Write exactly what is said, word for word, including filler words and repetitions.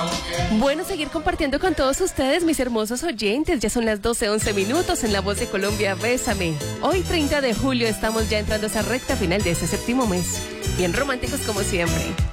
Bueno, seguir compartiendo con todos ustedes, mis hermosos oyentes. Ya son las doce once minutos en La Voz de Colombia, Bésame. Hoy, treinta de julio, estamos ya entrando a esa recta final de ese séptimo mes. Bien románticos como siempre.